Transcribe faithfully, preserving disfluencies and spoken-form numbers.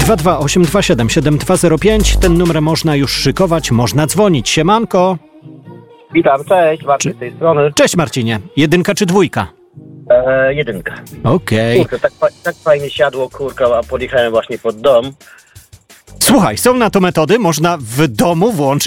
dwa dwa osiem dwa siedem siedem dwa zero pięć. Ten numer można już szykować, można dzwonić. Siemanko. Witam, cześć, Marcin z tej strony. Cześć Marcinie. Jedynka czy dwójka? E, jedynka. Okej. Kurczę, tak, fa- tak fajnie siadło, kurka, a podjechałem właśnie pod dom. Słuchaj, są na to metody. Można w domu włączyć